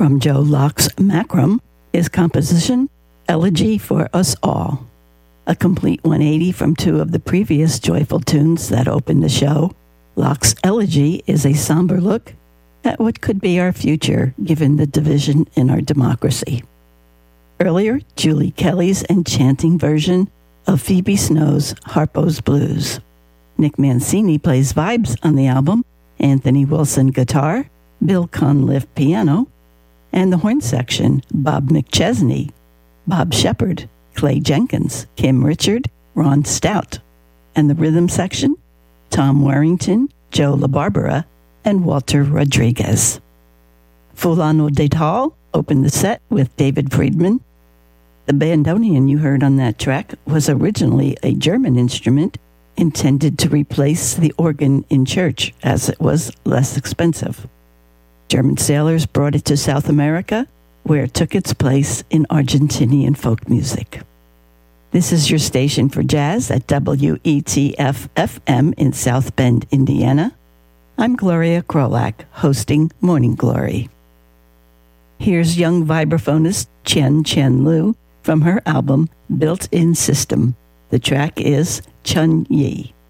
from Joe Locke's Macrum is composition Elegy for Us All. A complete 180 from two of the previous joyful tunes that opened the show, Locke's Elegy is a somber look at what could be our future given the division in our democracy. Earlier, Julie Kelly's enchanting version of Phoebe Snow's Harpo's Blues. Nick Mancini plays vibes on the album, Anthony Wilson guitar, Bill Conliffe piano, and the horn section, Bob McChesney, Bob Shepard, Clay Jenkins, Kim Richard, Ron Stout, and the rhythm section, Tom Warrington, Joe LaBarbera, and Walter Rodriguez. Fulano de Tal opened the set with David Friedman. The bandoneon you heard on that track was originally a German instrument intended to replace the organ in church, as it was less expensive. German sailors brought it to South America, where it took its place in Argentinian folk music. This is your station for jazz at WETF-FM in South Bend, Indiana. I'm Gloria Krolak, hosting Morning Glory. Here's young vibraphonist Chen Liu from her album Built-In System. The track is Chun Yi.